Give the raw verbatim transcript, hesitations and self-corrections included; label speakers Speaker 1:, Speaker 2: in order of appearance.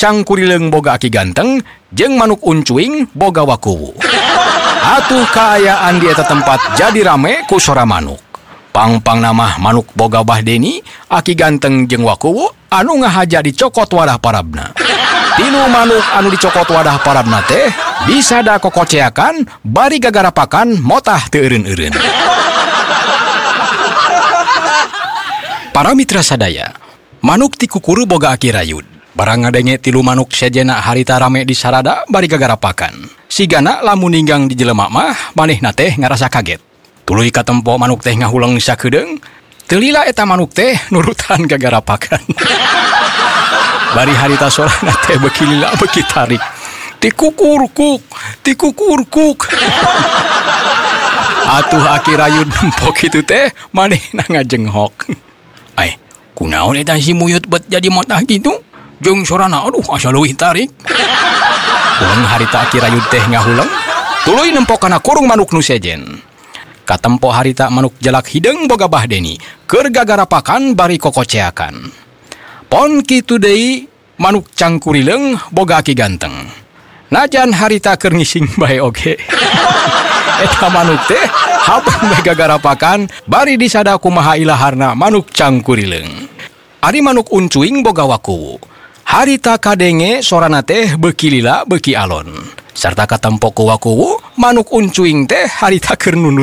Speaker 1: cangkurileng boga aki ganteng jeung manuk uncuing boga wakuwu. Atuh kaayaan di eta tempat jadi rame ku sora manuk. Pang-pang nama manuk boga bahdeni, aki ganteng jeung wakuwu anu ngahaja dicokot wadah parabna. Tinu manuk anu dicokot wadah parabna teh bisa da kokoceakan bari gagarapakan motah teu eureun-eureun. Para mitra sadaya, manuk ti kukuru boga aki rayud. Barang ngadenge tilu manuk sejena harita rame di sarada bari gagarapakan. Sigana lamun ninggang di jelema mah manehna teh ngarasa kaget. Tuluy katempo manuk teh ngahuleng sakedeung, teu lila eta manuk teh nurutan gagarapakan. Bari harita sorana teh beuki lila beuki tarik. Ti kukurkuk, ti kukurkuk. Atuh aki rayud nempok kitu teh manehna ngajenghok. Ai, kunaon eta si muyut bet jadi motah kitu? Jeung sorana aduh asa leuwih tarik. Uleng harita aki rayud teh ngahuleng, tuluy nempok kana kurung manuk nu sejen. Katempo harita manuk jalak hideung boga bahdeni, keur gagarapakan bari kokoceakan. Pon kitu deui manuk cangkurileng boga aki ganteng. Najan harita keur ngising bae oge. Eta manuk teh habang bae gagarapakan bari disada kumaha ilaharna manuk cangkurileng. Ari manuk uncuing boga wakuwu. Harita kadenge sorana teh beuki lila beuki alon. Sarta katempo ku wakuwu manuk uncuing teh harita keur